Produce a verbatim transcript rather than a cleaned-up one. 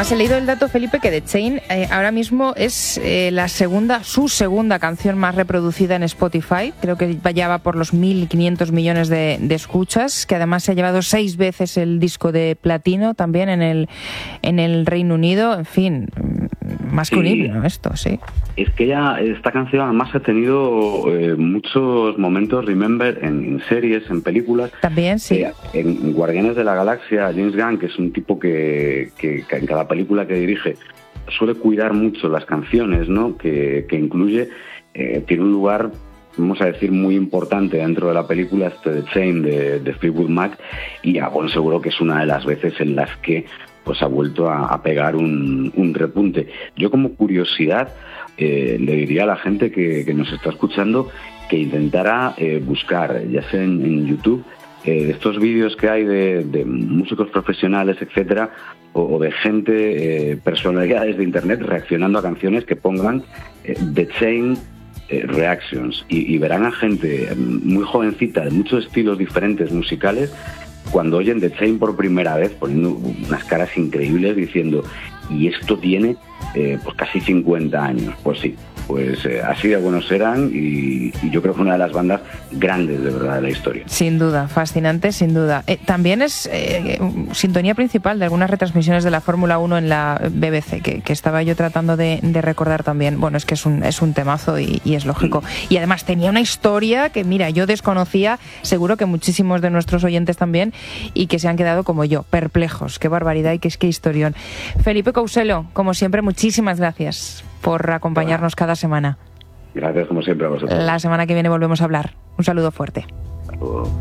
Además he leído el dato, Felipe, que The Chain eh, ahora mismo es eh, la segunda, su segunda canción más reproducida en Spotify. Creo que ya va por los mil quinientos millones de, de escuchas, que además se ha llevado seis veces el disco de platino también en el en el Reino Unido. En fin, más que un himno esto, sí. Es que ya esta canción además ha tenido eh, muchos momentos remember en, en series, en películas. También, sí. Eh, en Guardianes de la Galaxia, James Gunn, que es un tipo que, que, que en cada película que dirige suele cuidar mucho las canciones, ¿no? Que, que incluye, eh, tiene un lugar, vamos a decir, muy importante dentro de la película, este The Chain de, de Fleetwood Mac, y ah, bueno, seguro que es una de las veces en las que pues ha vuelto a, a pegar un, un repunte. Yo, como curiosidad, eh, le diría a la gente que, que nos está escuchando que intentara eh, buscar, ya sea en, en YouTube, eh, estos vídeos que hay de, de músicos profesionales, etcétera, o, o de gente, eh, personalidades de internet reaccionando a canciones que pongan eh, The Chain eh, Reactions, y, y verán a gente muy jovencita de muchos estilos diferentes musicales, cuando oyen The Chain por primera vez, poniendo unas caras increíbles diciendo, y esto tiene eh, pues casi cincuenta años. Pues sí, pues eh, así de buenos eran, y, y yo creo que una de las bandas grandes de verdad de la historia. Sin duda, fascinante, sin duda. Eh, también es eh, sintonía principal de algunas retransmisiones de la Fórmula uno en la B B C, que, que estaba yo tratando de, de recordar también. Bueno, es que es un, es un temazo y, y es lógico. Mm. Y además tenía una historia que, mira, yo desconocía, seguro que muchísimos de nuestros oyentes también, y que se han quedado como yo, perplejos. Qué barbaridad y qué, qué historión. Felipe Couselo, como siempre, muchísimas gracias por acompañarnos cada semana. Gracias, como siempre, a vosotros. La semana que viene volvemos a hablar. Un saludo fuerte. Hasta luego.